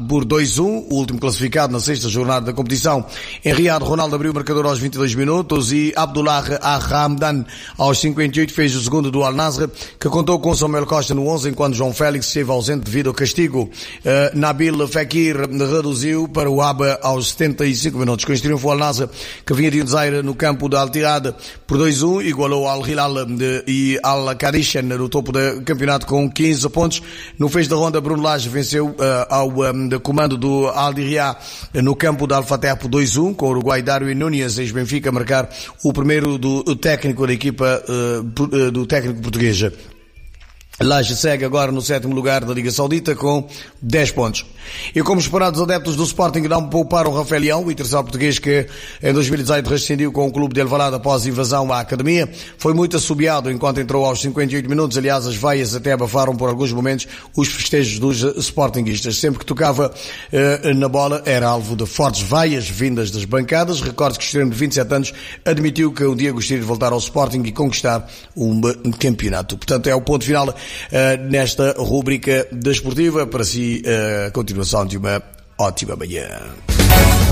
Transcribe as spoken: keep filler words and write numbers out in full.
por dois a um, o último classificado na sexta jornada da competição. Em Riad, Ronaldo abriu o marcador aos vinte e dois minutos e Abdullah Al-Hamdan aos cinquenta e oito fez o segundo do Al-Nassr, que contou com Samuel Costa no onze, enquanto João Félix esteve ausente devido ao castigo. Uh, Nabil Fekir reduziu para o Aba aos setenta e cinco minutos. Com este triunfo, o Al-Nassr, que vinha de Zaire no campo da Al-Tirad por dois a um, igualou Al-Hilal e Al-Kadishan no topo do campeonato com quinze pontos. No fecho da ronda, Bruno Lage venceu uh, ao um, de comando do Al-Diriyah no campo da Al-Fateh por dois a um, com o Uruguai Darwin Núñez, ex-Benfica, a marcar o primeiro do técnico da equipa uh, do técnico portuguesa. Lage segue agora no sétimo lugar da Liga Saudita com dez pontos. E como esperado, os adeptos do Sporting não pouparam Rafael Leão, o internacional português que em dois mil e dezoito rescindiu com o clube de Alvalade após a invasão à academia. Foi muito assobiado enquanto entrou aos cinquenta e oito minutos. Aliás, as vaias até abafaram por alguns momentos os festejos dos sportinguistas. Sempre que tocava eh, na bola era alvo de fortes vaias vindas das bancadas. Recorde que o extremo de vinte e sete anos admitiu que um dia gostaria de voltar ao Sporting e conquistar um campeonato. Portanto, é o ponto final Uh, nesta rúbrica desportiva. Para si, a uh, continuação de uma ótima manhã.